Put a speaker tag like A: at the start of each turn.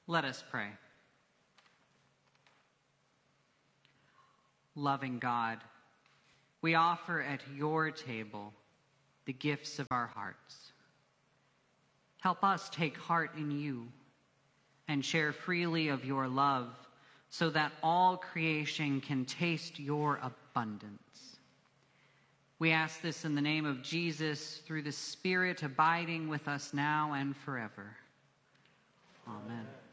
A: Let us pray. Loving God, we offer at your table the gifts of our hearts. Help us take heart in you and share freely of your love so that all creation can taste your abundance. We ask this in the name of Jesus, through the Spirit abiding with us now and forever. Amen.